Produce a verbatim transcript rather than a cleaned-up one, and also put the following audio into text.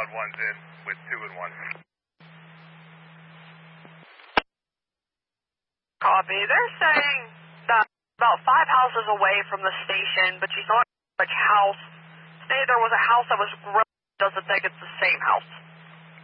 odd ones in with two and one. Copy. They're saying that about five houses away from the station, but she's not which house. Say there was a house that was grown. Doesn't think it's the same house.